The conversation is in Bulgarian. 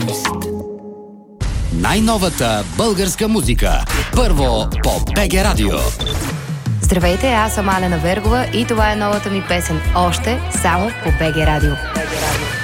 Най-новата българска музика. Първо по БГ Радио. Здравейте, аз съм Алена Вергова и това е новата ми песен. Още само по БГ Радио.